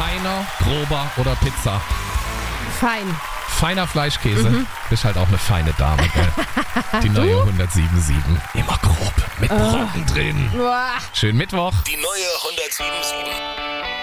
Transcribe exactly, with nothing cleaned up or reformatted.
Feiner, grober oder Pizza? Fein. Feiner Fleischkäse. Mhm. Bist halt auch eine feine Dame, gell? Die neue hundertsiebensundsieben. Immer grob, mit Brocken drin. Uah. Schönen Mittwoch. Die neue hundertsiebensundsieben.